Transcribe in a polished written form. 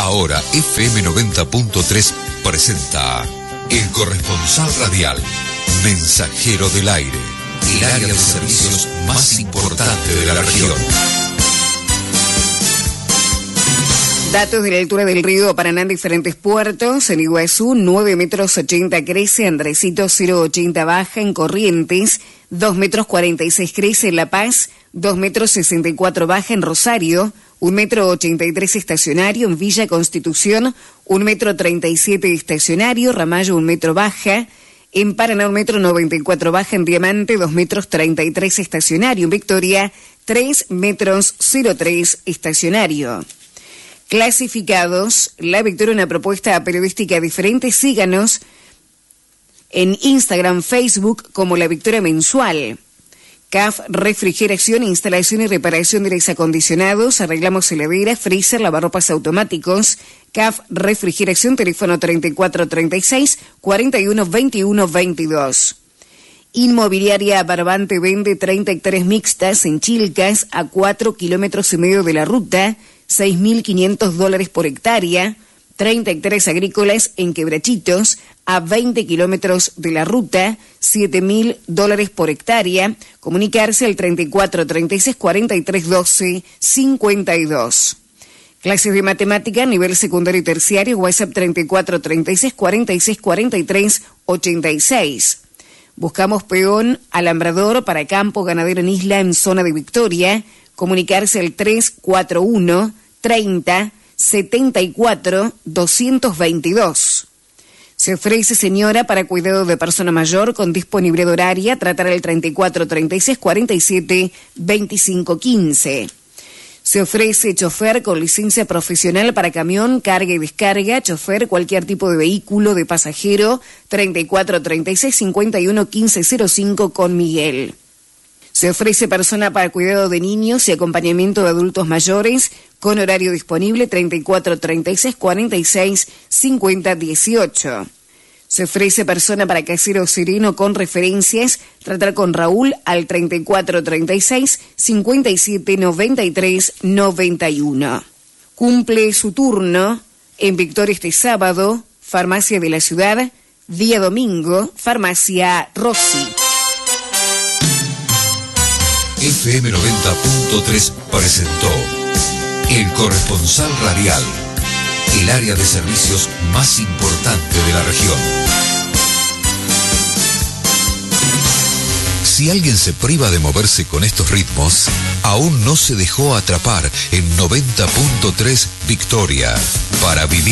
Ahora FM 90.3 presenta El Corresponsal Radial, Mensajero del Aire, el área de servicios más importante de la región. Datos de la altura del río Paraná en diferentes puertos. En Iguazú, 9 metros 80 crece, Andresito 0,80 baja, en Corrientes, 2 metros 46 crece, en La Paz, 2 metros 64 baja, en Rosario, 1 metro 83 estacionario, en Villa Constitución, 1 metro 37 estacionario, Ramallo 1 metro baja, en Paraná 1 metro 94 baja, en Diamante 2 metros 33 estacionario, en Victoria 3 metros 03 estacionario. Clasificados, La Victoria, una propuesta periodística diferente. Síganos en Instagram, Facebook como La Victoria Mensual. CAF Refrigeración, instalación y reparación de aires acondicionados, arreglamos heladeras, freezer, lavarropas automáticos. CAF Refrigeración, teléfono 3436 41 21 22. Inmobiliaria Barbante vende 30 hectáreas mixtas en Chilcas, a 4,5 kilómetros de la ruta, $6.500 por hectárea, 30 hectáreas agrícolas en Quebrachitos, a 20 kilómetros de la ruta, $7.000 por hectárea. Comunicarse al 34 36 43 12 52. Clases de matemática, nivel secundario y terciario, WhatsApp 34 36 46 43 86. Buscamos peón, alambrador para campo ganadero en isla en zona de Victoria. Comunicarse al 341 30 74 222. Se ofrece señora para cuidado de persona mayor con disponibilidad horaria. Tratar al 34 36 47 25 15. Se ofrece chofer con licencia profesional para camión, carga y descarga, chofer cualquier tipo de vehículo de pasajero. 34 36 51 15 05 con Miguel. Se ofrece persona para cuidado de niños y acompañamiento de adultos mayores con horario disponible 34 36 46 50 18. Se ofrece persona para casero sereno con referencias. Tratar con Raúl al 34 36 57 93 91. Cumple su turno en Victoria este sábado, Farmacia de la Ciudad, día domingo, Farmacia Rossi. FM 90.3 presentó El Corresponsal Radial, el área de servicios más importante de la región. Si alguien se priva de moverse con estos ritmos, aún no se dejó atrapar en 90.3 Victoria, para vivir